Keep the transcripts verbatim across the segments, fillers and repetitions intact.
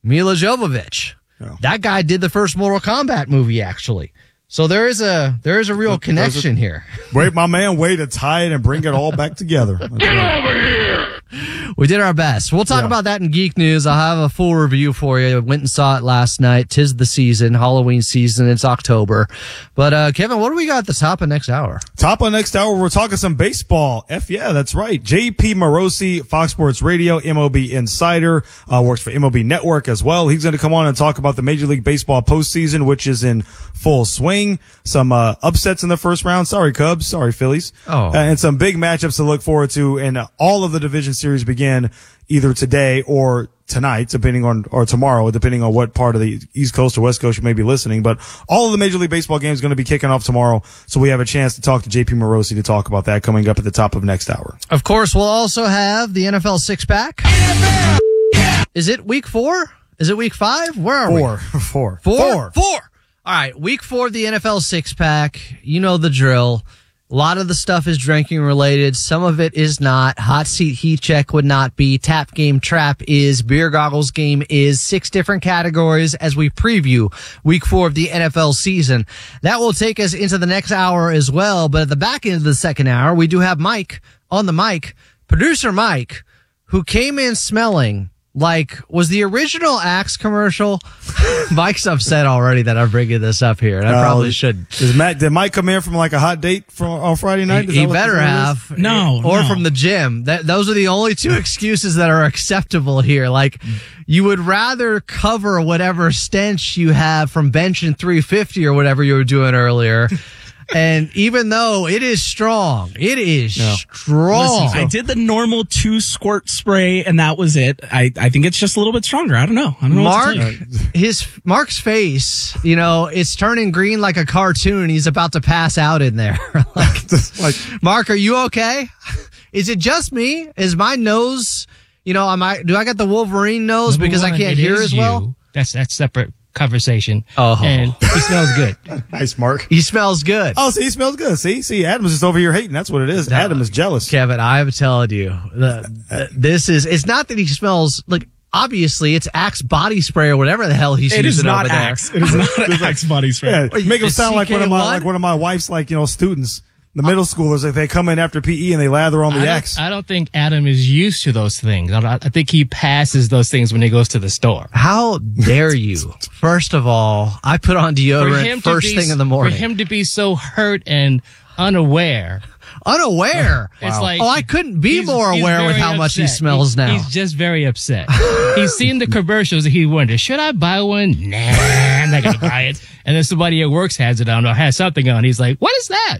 Mila Jovovich. Oh. That guy did the first Mortal Kombat movie, actually. So there is a there is a real connection a, here. Wait, my man, way to tie it and bring it all back together. Get over here! We did our best. We'll talk yeah. about that in Geek News. I'll have a full review for you. Went and saw it last night. 'Tis the season, Halloween season. It's October. But, uh, Kevin, what do we got at the top of next hour? Top of next hour, we're talking some baseball. F yeah, that's right. J P Morosi, Fox Sports Radio, M L B Insider, uh, works for M L B Network as well. He's going to come on and talk about the Major League Baseball postseason, which is in full swing. Some, uh, upsets in the first round. Sorry, Cubs. Sorry, Phillies. Oh. Uh, and some big matchups to look forward to. And uh, all of the division series begin either today or tonight, depending on, or tomorrow, depending on what part of the East Coast or West Coast you may be listening. But all of the Major League Baseball games are going to be kicking off tomorrow. So we have a chance to talk to J P Morosi to talk about that coming up at the top of next hour. Of course, we'll also have the N F L six pack. N F L! Yeah. Is it week four? Is it week five? Where are four. we? Four. Four. Four. Four. All right. Week four of the N F L six pack. You know the drill. A lot of the stuff is drinking related. Some of it is not. Hot seat heat check would not be. Tap game trap is. Beer goggles game is. Six different categories as we preview week four of the N F L season. That will take us into the next hour as well. But at the back end of the second hour, we do have Mike on the mic, producer Mike, who came in smelling like, was the original Axe commercial? Mike's upset already that I'm bringing this up here, and I uh, probably should. Does Matt, did Mike come in from like a hot date from on Friday night? He, he better have. No, Or no. from the gym. That, those are the only two excuses that are acceptable here. Like, you would rather cover whatever stench you have from benching three fifty or whatever you were doing earlier. And even though it is strong, it is no. strong. Listen, I did the normal two squirt spray, and that was it. I, I think it's just a little bit stronger. I don't know. I don't know Mark, his Mark's face, you know, it's turning green like a cartoon. He's about to pass out in there. like, like, Mark, are you okay? Is it just me? Is my nose, you know, am I? Do I got the Wolverine nose Number because one, I can't hear as you. well? That's that's separate conversation. Oh, and he smells good. Nice, Mark. He smells good. Oh, see, he smells good. See, see, Adam's just over here hating. That's what it is. No, Adam is jealous. Kevin, I'm telling you, the, the, this is. It's not that he smells like. Obviously, it's Axe body spray or whatever the hell he's it using over there. It is not Axe. It is not Axe body spray. Yeah, make him It's sound like one of my C K one? like one of my wife's like you know students. The middle schoolers, like they come in after P E and they lather on the I Axe. I don't think Adam is used to those things. I, I think he passes those things when he goes to the store. How dare you? First of all, I put on deodorant first be, thing in the morning. For him to be so hurt and unaware. Unaware? Wow. It's like, oh, I couldn't be he's, more he's aware with how upset. much he smells he, now. He's just very upset. He's seen the commercials and he wondered, should I buy one? Nah, I'm not going to buy it. And then somebody at work has it on or has something on. He's like, what is that?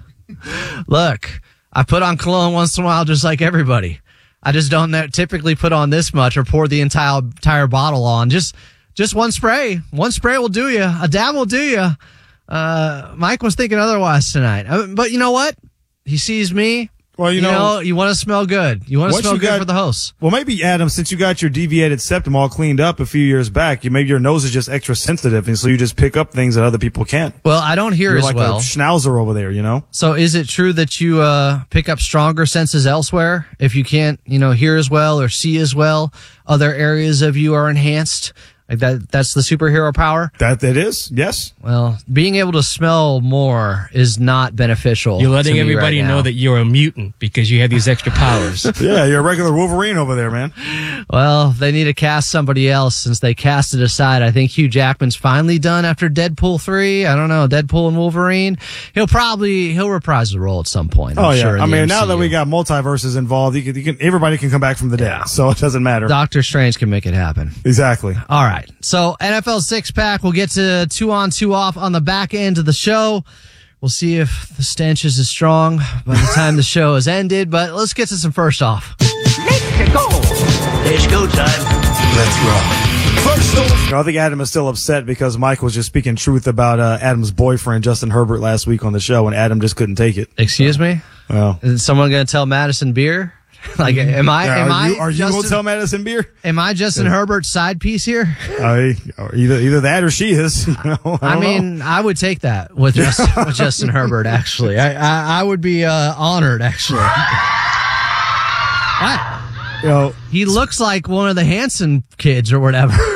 Look, I put on cologne once in a while just like everybody. I just don't typically put on this much or pour the entire entire bottle on. Just just one spray. One spray will do you. A dab will do you. Uh, Mike was thinking otherwise tonight. Uh, but you know what? He sees me. Well, you, you know, know, you want to smell good. You want to smell good got, for the host. Well, maybe, Adam, since you got your deviated septum all cleaned up a few years back, you maybe your nose is just extra sensitive, and so you just pick up things that other people can't. Well, I don't hear You're as like well. a schnauzer over there, you know? So is it true that you uh pick up stronger senses elsewhere? If you can't, you know, hear as well or see as well, other areas of you are enhanced? Like that, that's the superhero power? That it is, yes. Well, being able to smell more is not beneficial. You're letting to me everybody right know now. that you're a mutant because you have these extra powers. Yeah, you're a regular Wolverine over there, man. Well, they need to cast somebody else since they casted aside. I think Hugh Jackman's finally done after Deadpool three. I don't know, Deadpool and Wolverine. He'll probably, he'll reprise the role at some point. I'm oh, yeah. Sure, I mean, M C U. now that we got multiverses involved, you can, you can, everybody can come back from the dead, yeah. So it doesn't matter. Doctor Strange can make it happen. Exactly. All right. So N F L six pack, we'll get to two on, two off on the back end of the show. We'll see if the stench is as strong by the time the show has ended, but let's get to some first off. Let's go. It's go time. Let's rock. First off. You know, I think Adam is still upset because Mike was just speaking truth about uh, Adam's boyfriend, Justin Herbert, last week on the show, and Adam just couldn't take it. Excuse me? Well, is someone going to tell Madison Beer? Like, am I? Yeah, am are I? you, are you going to tell Madison Beer? Am I Justin yeah. Herbert's side piece here? Uh, either either that or she is. You know, I, I mean, know. I would take that with Justin, with Justin Herbert. Actually, I I, I would be uh, honored. Actually, what? You know, he looks like one of the Hanson kids or whatever.